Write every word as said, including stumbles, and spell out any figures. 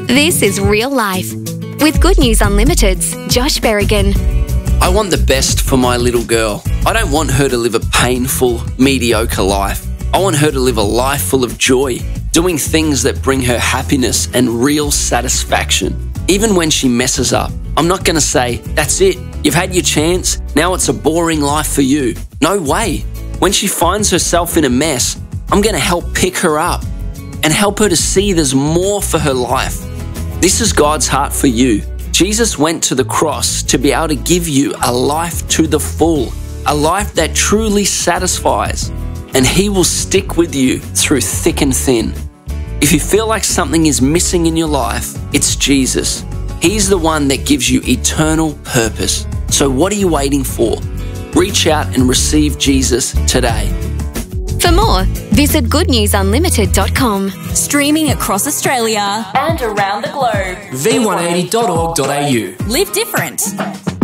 This is Real Life with Good News Unlimited's Josh Berrigan. I want the best for my little girl. I don't want her to live a painful, mediocre life. I want her to live a life full of joy, doing things that bring her happiness and real satisfaction. Even when she messes up, I'm not going to say, that's it, you've had your chance, now it's a boring life for you. No way. When she finds herself in a mess, I'm going to help pick her up and help her to see there's more for her life. This is God's heart for you. Jesus went to the cross to be able to give you a life to the full, a life that truly satisfies, and He will stick with you through thick and thin. If you feel like something is missing in your life, it's Jesus. He's the one that gives you eternal purpose. So what are you waiting for? Reach out and receive Jesus today. For more, visit good news unlimited dot com. Streaming across Australia and around the globe. v one eighty dot org dot a u. Live different.